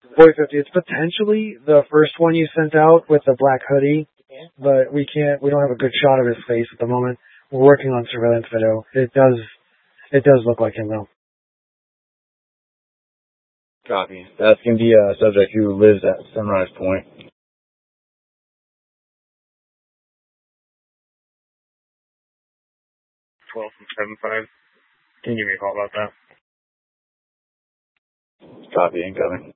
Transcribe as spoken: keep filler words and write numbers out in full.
Boy fifty, it's potentially the first one you sent out with the black hoodie, but we can't, we don't have a good shot of his face at the moment. We're working on surveillance video. It does, it does look like him though. Copy. Asking the uh, subject who lives at Sunrise Point. twelve from seven five. Can you give me a call about that? Copy, incoming.